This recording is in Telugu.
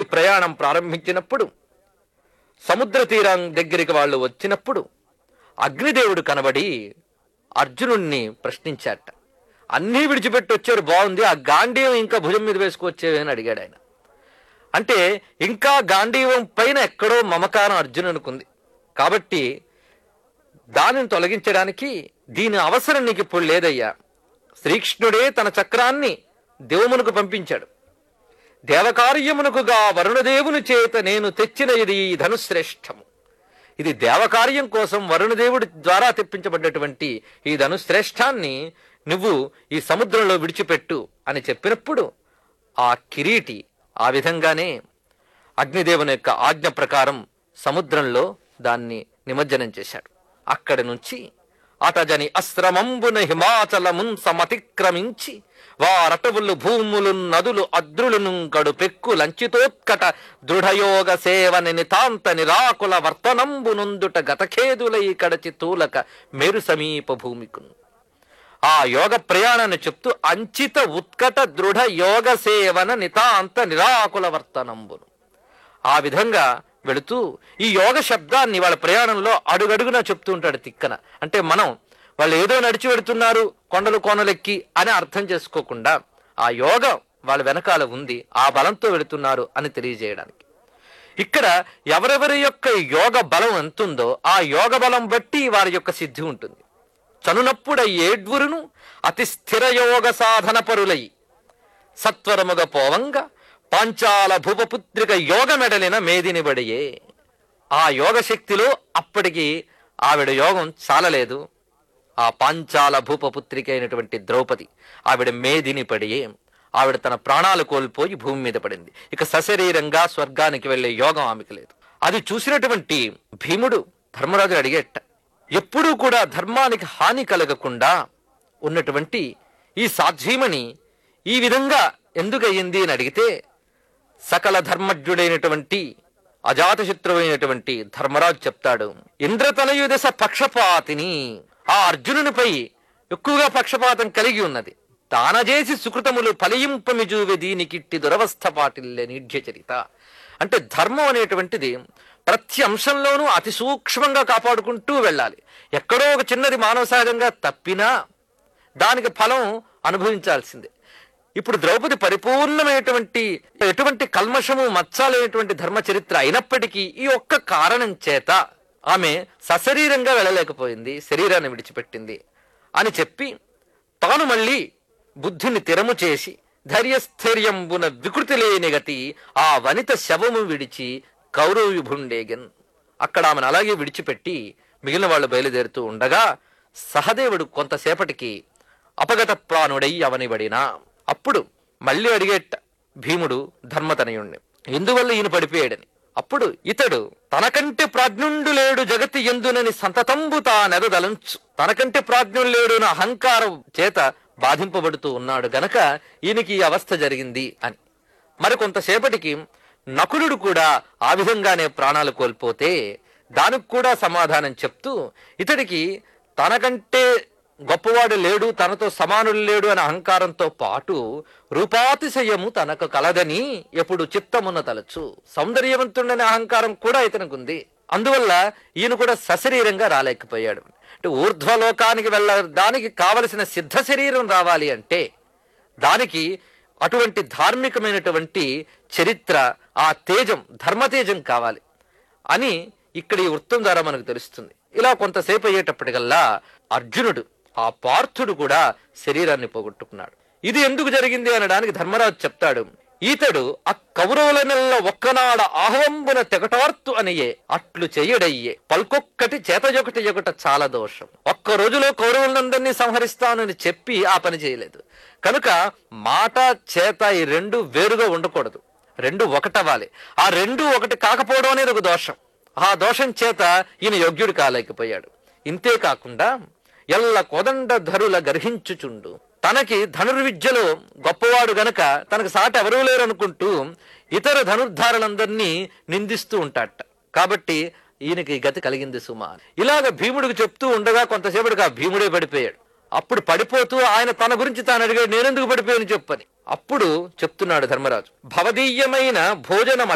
ప్రయాణం ప్రారంభించినప్పుడు సముద్ర తీరం దగ్గరికి వాళ్ళు వచ్చినప్పుడు అగ్నిదేవుడు కనబడి అర్జునుణ్ణి ప్రశ్నించాట. అన్నీ విడిచిపెట్టి వచ్చారు, బాగుంది, ఆ గాంధీవం ఇంకా భుజం మీద వేసుకొచ్చేవి అని అడిగాడు ఆయన. అంటే ఇంకా గాంధీవం పైన ఎక్కడో మమకారం అర్జునునికి, కాబట్టి దానిని తొలగించడానికి దీని అవసరం నీకు ఇప్పుడు లేదయ్యా. శ్రీకృష్ణుడే తన చక్రాన్ని దేవమునకు పంపించాడు. దేవకార్యమునకుగా వరుణదేవుని చేత నేను తెచ్చిన ఇది ధనుశ్రేష్టము. ఇది దేవకార్యం కోసం వరుణదేవుడి ద్వారా తెప్పించబడ్డటువంటి ఈ ధనుశ్రేష్టాన్ని నువ్వు ఈ సముద్రంలో విడిచిపెట్టు అని చెప్పినప్పుడు ఆ కిరీటి ఆ విధంగానే అగ్నిదేవుని యొక్క ఆజ్ఞ ప్రకారం సముద్రంలో దాన్ని నిమజ్జనం చేశాడు. అక్కడి నుంచి అతజని అశ్రమంబున హిమాచలమున్ సమతిక్రమించి వారటవులు భూములు నదులు అద్రులను గడు పెక్కు లంచితోత్కట దృఢయోగ సేవని నితాంత నిరాకుల వర్తనంబు నొందుట గతఖేదులై కడచి తూలక మేరు సమీప భూమికును. ఆ యోగ ప్రయాణాన్ని చెప్తూ అంచిత ఉత్కట దృఢ యోగ సేవన నితాంత నిరాకుల వర్తనంబును ఆ విధంగా వెళుతూ ఈ యోగ శబ్దాన్ని వాళ్ళ ప్రయాణంలో అడుగడుగునా చెప్తూ ఉంటాడు తిక్కన. అంటే మనం వాళ్ళు ఏదో నడిచి వెడుతున్నారు కొండలు కోనలెక్కి అని అర్థం చేసుకోకుండా ఆ యోగం వాళ్ళ వెనకాల ఉంది, ఆ బలంతో వెళుతున్నారు అని తెలియజేయడానికి. ఇక్కడ ఎవరెవరి యొక్క యోగ బలం ఎంతుందో ఆ యోగ బలం బట్టి వారి యొక్క సిద్ధి ఉంటుంది. చనునప్పుడ ఏడ్వురును అతి స్థిర యోగ సాధన పరులై సత్వరముగ పోవంగా పాంచాల భూపపుత్రిక యోగ మెడలిన మేదినిబడియే. ఆ యోగ శక్తిలో అప్పటికి ఆవిడ యోగం చాలలేదు. ఆ పాంచాల భూపపుత్రిక అయినటువంటి ద్రౌపది ఆవిడ మేదిని పడియే. ఆవిడ తన ప్రాణాలు కోల్పోయి భూమి మీద పడింది. ఇక సశరీరంగా స్వర్గానికి వెళ్లే యోగం ఆమెకు లేదు. అది చూసినటువంటి భీముడు ధర్మరాజు అడిగేట, ఎప్పుడూ కూడా ధర్మానికి హాని కలగకుండా ఉన్నటువంటి ఈ సాధ్వీమణి ఈ విధంగా ఎందుకయ్యింది అని అడిగితే సకల ధర్మజ్ఞుడైనటువంటి అజాతశత్రువైనటువంటి ధర్మరాజు చెప్తాడు, ఇంద్రతనయు దశ పక్షపాతిని, ఆ అర్జునునిపై ఎక్కువగా పక్షపాతం కలిగి ఉన్నది. తానజేసి సుకృతములు ఫలింపమిజూవె దీనికిట్టి దురవస్థ పాటిల్లే నీఢ్యచరిత. అంటే ధర్మం అనేటువంటిది ప్రతి అంశంలోనూ అతి సూక్ష్మంగా కాపాడుకుంటూ వెళ్ళాలి. ఎక్కడో ఒక చిన్నది మానవ సహజంగా తప్పినా దానికి ఫలం అనుభవించాల్సిందే. ఇప్పుడు ద్రౌపది పరిపూర్ణమైనటువంటి ఎటువంటి కల్మషము మచ్చాలైనటువంటి ధర్మ చరిత్ర అయినప్పటికీ ఈ ఒక్క కారణం చేత ఆమె సశరీరంగా వెళ్ళలేకపోయింది, శరీరాన్ని విడిచిపెట్టింది అని చెప్పి తాను మళ్ళీ బుద్ధిని తిరము చేసి ధైర్యస్థైర్యంబున వికృతి లేని గతి ఆ వనిత శవము విడిచి కౌరవ్యుభుండేగన్. అక్కడ ఆమెను అలాగే విడిచిపెట్టి మిగిలిన వాళ్ళు బయలుదేరుతూ ఉండగా సహదేవుడు కొంతసేపటికి అపగత ప్రాణుడై అవనిబడినా. అప్పుడు మళ్ళీ అడిగేట భీముడు ధర్మతనయుణ్ణి, ఎందువల్ల ఈయన పడిపోయాడని. అప్పుడు ఇతడు తనకంటే ప్రాజ్ఞుండు లేడు జగతి ఎందునని సంతతంబు తానెదదలంచు, తనకంటే ప్రాజ్ఞుడు లేడు నా అహంకారం చేత బాధింపబడుతూ ఉన్నాడు గనక ఈయనకి ఈ అవస్థ జరిగింది అని. మరి కొంతసేపటికి నకులుడు కూడా ఆ విధంగానే ప్రాణాలు కోల్పోతే దానికి కూడా సమాధానం చెప్తూ ఇతడికి తనకంటే గొప్పవాడు లేడు, తనతో సమానుడు లేడు అనే అహంకారంతో పాటు రూపాతిశయము తనకు కలదని ఎప్పుడు చిత్తమున్న తలచు, సౌందర్యవంతుడనే అహంకారం కూడా ఇతనికి ఉంది. అందువల్ల ఈయన కూడా సశరీరంగా రాలేకపోయాడు. అంటే ఊర్ధ్వలోకానికి వెళ్ళడానికి కావలసిన సిద్ధ శరీరం రావాలి అంటే దానికి అటువంటి ధార్మికమైనటువంటి చరిత్ర, ఆ తేజం, ధర్మతేజం కావాలి అని ఇక్కడ ఈ వృత్తం ద్వారా మనకు తెలుస్తుంది. ఇలా కొంతసేపు అయ్యేటప్పటికల్లా అర్జునుడు, ఆ పార్థుడు కూడా శరీరాన్ని పోగొట్టుకున్నాడు. ఇది ఎందుకు జరిగింది అనడానికి ధర్మరాజు చెప్తాడు, ఈతడు ఆ కౌరవులనెల్ల ఒక్కనాడ ఆహవంబున తెగటార్తు అనియే అట్లు చెయ్యడయ్యే పల్కొక్కటి చేతయొకటి యొకట చాలా దోషం. ఒక్క రోజులో కౌరవులందరినీ సంహరిస్తానని చెప్పి ఆ పని చేయలేదు కనుక మాట చేత ఈ రెండు వేరుగా ఉండకూడదు, రెండు ఒకటవ్వాలి. ఆ రెండు ఒకటి కాకపోవడం అనేది ఒక దోషం. ఆ దోషం చేత ఈయన యోగ్యుడు కాలేకపోయాడు. ఇంతే కాకుండా ఎల్ల కోదండ ధరుల గర్హించుచుండు, తనకి ధనుర్విద్యలో గొప్పవాడు గనక తనకు సాటి ఎవరూ లేరు అనుకుంటూ ఇతర ధనుర్ధారులందరినీ నిందిస్తూ ఉంటాడట. కాబట్టి ఈయనకి గతి కలిగింది సుమా. ఇలాగ భీముడికి చెప్తూ ఉండగా కొంతసేపటికి ఆ భీముడే పడిపోయాడు. అప్పుడు పడిపోతూ ఆయన తన గురించి తాను అడిగాడు, నేనెందుకు పడిపోయాను చెప్పని. అప్పుడు చెప్తున్నాడు ధర్మరాజు, భవదీయమైన భోజనం